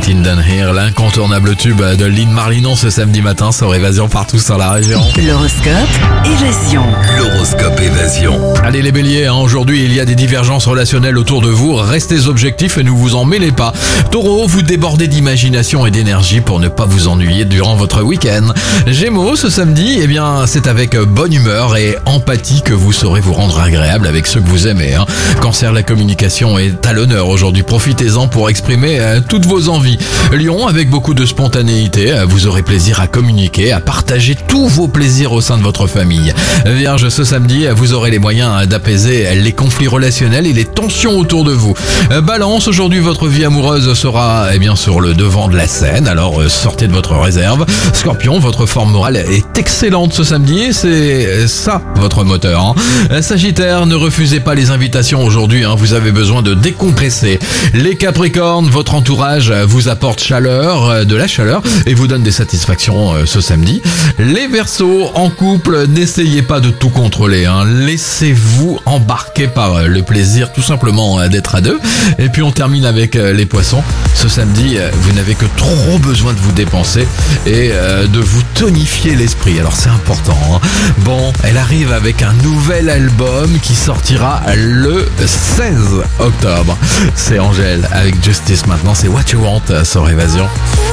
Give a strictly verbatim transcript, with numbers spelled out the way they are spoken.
It Done Here, l'incontournable tube de Lynn Marlinon ce samedi matin sur Évasion partout sur la région. L'horoscope Évasion. L'horoscope Évasion. Allez les béliers, hein, aujourd'hui il y a des divergences relationnelles autour de vous, restez objectifs et ne vous en mêlez pas. Taureau, vous débordez d'imagination et d'énergie pour ne pas vous ennuyer durant votre week-end. Gémeaux, ce samedi, eh bien c'est avec bonne humeur et empathie que vous saurez vous rendre agréable avec ceux que vous aimez. Hein. Cancer, la communication est à l'honneur aujourd'hui, profitez-en pour exprimer euh, toutes vos envies. Lion, avec beaucoup de spontanéité, euh, vous aurez plaisir à communiquer, à partager tous vos plaisirs au sein de votre famille. Vierge, ce samedi, vous aurez les moyens d'apaiser les conflits relationnels et les tensions autour de vous. Balance, aujourd'hui votre vie amoureuse sera eh bien sur le devant de la scène, alors euh, sortez de votre réserve. Scorpion, votre forme morale est excellente ce samedi, c'est ça votre moteur. Hein. Sagittaire, ne refusez pas les invitations aujourd'hui, hein, vous avez besoin de décompresser. Les Capricornes, votre entourage vous apporte chaleur, de la chaleur et vous donne des satisfactions euh, ce samedi. Les Verseaux, en couple, n'essayez pas de tout contrôler, hein. Laissez-vous embarquer par le plaisir tout simplement d'être à deux. Et puis on termine avec les Poissons. Ce samedi, vous n'avez que trop besoin de vous dépenser et euh, de vous tonifier l'esprit. Alors c'est important. Hein. Bon, elle arrive avec un nouvel album qui sortira le seize octobre. C'est Angèle avec Justice maintenant, c'est What You Want sur Évasion.